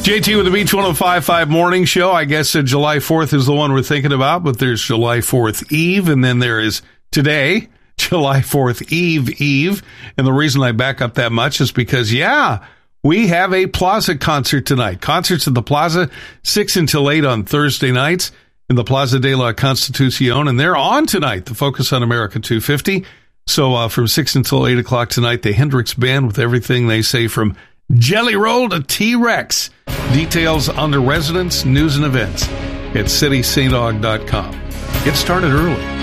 JT with the Beach 105.5 Morning Show. I guess July 4th is the one we're thinking about, but there's July 4th Eve, and then there is today, July 4th Eve. And the reason I back up that much is because, we have a Plaza concert tonight. Concerts at the Plaza, 6 until 8 on Thursday nights in the Plaza de la Constitucion, and they're on tonight, the Focus on America 250. So from 6 until 8 o'clock tonight, the Hendrix Band with everything they say from Jelly Roll to T-Rex. Details on the residence, news, and events at citysaintaug.com. Get started early.